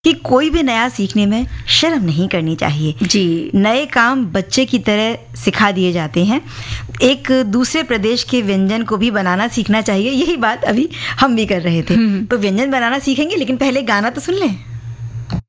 कि कोई भी नया सीखने में शर्म नहीं करनी चाहिए जी। नए काम बच्चे की तरह सिखा दिए जाते हैं। एक दूसरे प्रदेश के व्यंजन को भी बनाना सीखना चाहिए। यही बात अभी हम भी कर रहे थे। तो व्यंजन बनाना सीखेंगे, लेकिन पहले गाना तो सुन लें।